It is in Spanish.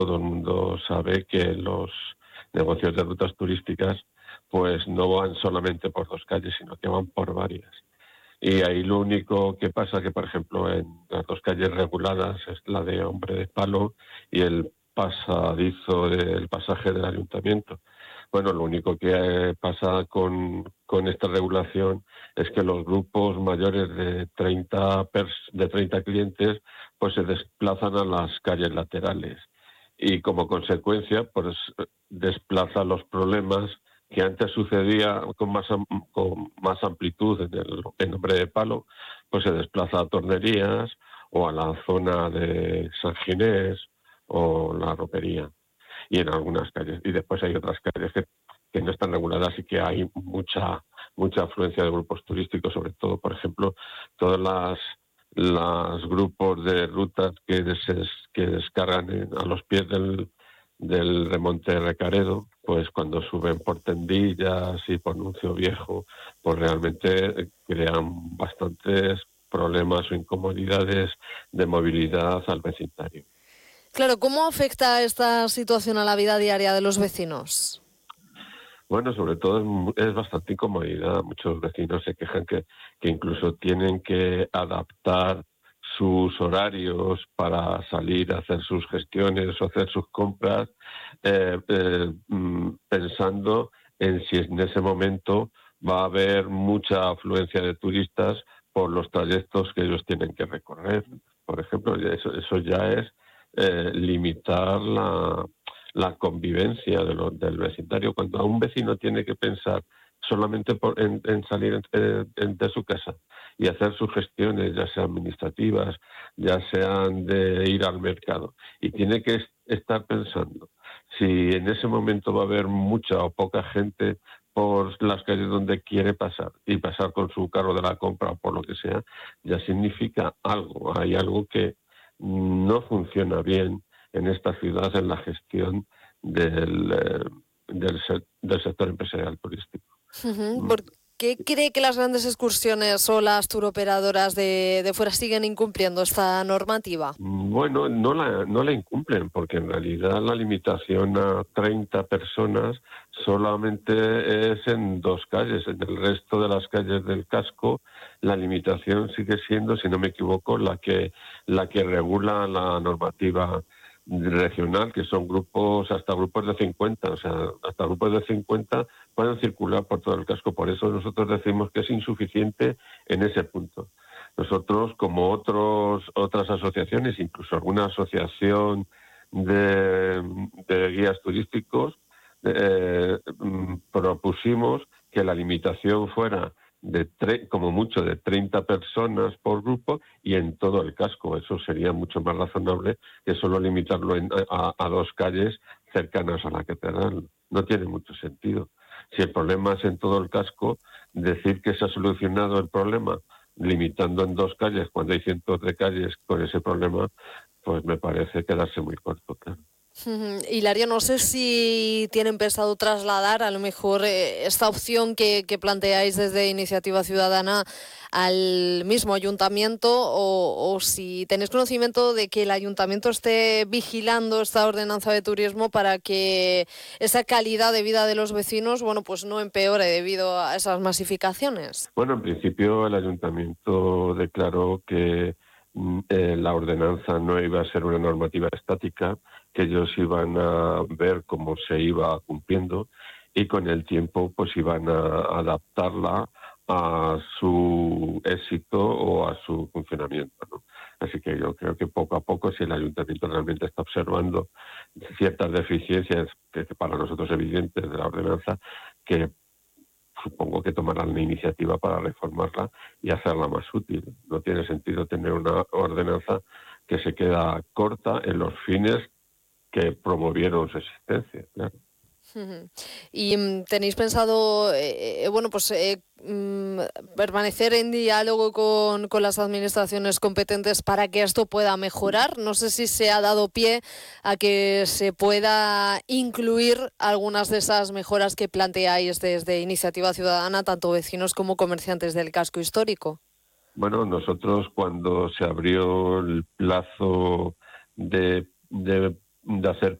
todo el mundo sabe que los negocios de rutas turísticas pues no van solamente por dos calles, sino que van por varias. Y ahí lo único que pasa que, por ejemplo, en las dos calles reguladas es la de Hombre de Palo y el pasadizo del pasaje del ayuntamiento. Bueno, lo único que pasa con esta regulación es que los grupos mayores de 30 clientes pues se desplazan a las calles laterales y como consecuencia pues desplaza los problemas que antes sucedía con más amplitud en Hombre de Palo, pues se desplaza a Tornerías o a la zona de San Ginés o la Roquería y en algunas calles. Y después hay otras calles que no están reguladas y que hay mucha afluencia de grupos turísticos, sobre todo, por ejemplo, todas las grupos de rutas que descargan a los pies del remonte de Recaredo, pues cuando suben por Tendillas y por Nuncio Viejo, pues realmente crean bastantes problemas o incomodidades de movilidad al vecindario. Claro, ¿cómo afecta esta situación a la vida diaria de los vecinos? Bueno, sobre todo es bastante incomodidad. Muchos vecinos se quejan que incluso tienen que adaptar sus horarios para salir a hacer sus gestiones o hacer sus compras, pensando en si en ese momento va a haber mucha afluencia de turistas por los trayectos que ellos tienen que recorrer. Por ejemplo, eso ya es limitar la convivencia del vecindario. Cuando un vecino tiene que pensar solamente en salir de su casa y hacer sus gestiones, ya sean administrativas, ya sean de ir al mercado, y tiene que estar pensando si en ese momento va a haber mucha o poca gente por las calles donde quiere pasar y pasar con su carro de la compra o por lo que sea, ya significa algo. Hay algo que no funciona bien en esta ciudad en la gestión del sector empresarial turístico. ¿Por qué cree que las grandes excursiones o las turoperadoras de fuera siguen incumpliendo esta normativa? Bueno, no la incumplen, porque en realidad la limitación a 30 personas solamente es en dos calles. En el resto de las calles del casco, la limitación sigue siendo, si no me equivoco, la que regula la normativa regional, que son hasta grupos de 50, o sea, hasta grupos de 50 pueden circular por todo el casco. Por eso nosotros decimos que es insuficiente en ese punto. Nosotros, como otras asociaciones, incluso alguna asociación de guías turísticos, propusimos que la limitación fuera como mucho de 30 personas por grupo y en todo el casco. Eso sería mucho más razonable que solo limitarlo a dos calles cercanas a la catedral. No tiene mucho sentido. Si el problema es en todo el casco, decir que se ha solucionado el problema limitando en dos calles cuando hay cientos de calles con ese problema, pues me parece quedarse muy corto, claro. Hilario, no sé si tienen pensado trasladar a lo mejor esta opción que planteáis desde Iniciativa Ciudadana al mismo ayuntamiento o si tenéis conocimiento de que el ayuntamiento esté vigilando esta ordenanza de turismo para que esa calidad de vida de los vecinos, bueno, pues no empeore debido a esas masificaciones. Bueno, en principio el ayuntamiento declaró que la ordenanza no iba a ser una normativa estática, que ellos iban a ver cómo se iba cumpliendo y con el tiempo pues iban a adaptarla a su éxito o a su funcionamiento, ¿no? Así que yo creo que poco a poco, si el ayuntamiento realmente está observando ciertas deficiencias que para nosotros evidentes de la ordenanza, que supongo que tomarán la iniciativa para reformarla y hacerla más útil. No tiene sentido tener una ordenanza que se queda corta en los fines que promovieron su existencia, claro. ¿Y tenéis pensado, bueno, pues permanecer en diálogo con las administraciones competentes para que esto pueda mejorar? No sé si se ha dado pie a que se pueda incluir algunas de esas mejoras que planteáis desde Iniciativa Ciudadana, tanto vecinos como comerciantes del casco histórico. Bueno, nosotros cuando se abrió el plazo de de hacer